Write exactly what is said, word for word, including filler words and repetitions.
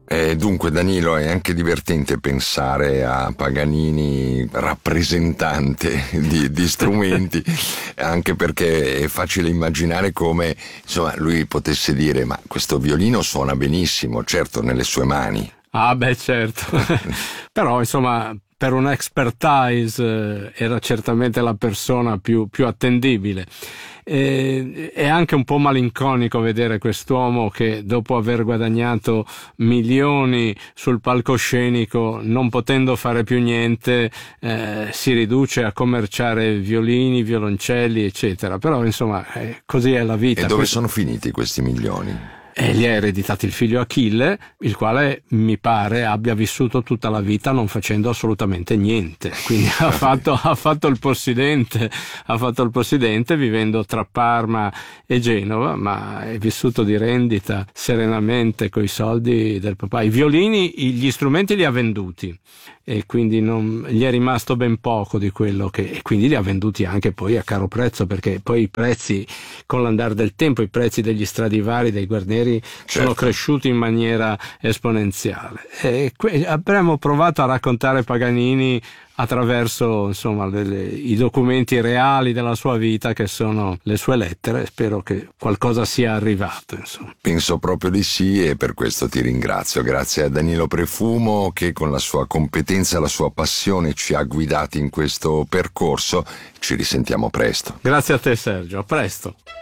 E dunque Danilo, è anche divertente pensare a Paganini rappresentante di, di strumenti, anche perché è facile immaginare come insomma lui potesse dire: ma questo violino suona benissimo, certo nelle sue mani. Ah beh, certo. Però insomma, per un expertise eh, era certamente la persona più, più attendibile. E, è anche un po' malinconico vedere quest'uomo che, dopo aver guadagnato milioni sul palcoscenico, non potendo fare più niente, eh, si riduce a commerciare violini, violoncelli, eccetera. Però insomma, eh, così è la vita. E dove Questo... sono finiti questi milioni? E gli ha ereditati il figlio Achille, il quale mi pare abbia vissuto tutta la vita non facendo assolutamente niente. Quindi ha fatto, ha fatto il possidente, ha fatto il possidente vivendo tra Parma e Genova, ma è vissuto di rendita serenamente coi soldi del papà. I violini, gli strumenti li ha venduti e quindi non, gli è rimasto ben poco di quello che, e quindi li ha venduti anche poi a caro prezzo, perché poi i prezzi, con l'andare del tempo, i prezzi degli Stradivari, dei Guarneri, sono certo. cresciuti in maniera esponenziale. E que- avremmo provato a raccontare Paganini attraverso insomma le, le, i documenti reali della sua vita, che sono le sue lettere. Spero che qualcosa sia arrivato, insomma. Penso proprio di sì, e per questo ti ringrazio. Grazie a Danilo Prefumo, che con la sua competenza e la sua passione ci ha guidati in questo percorso. Ci risentiamo presto. Grazie a te, Sergio, a presto.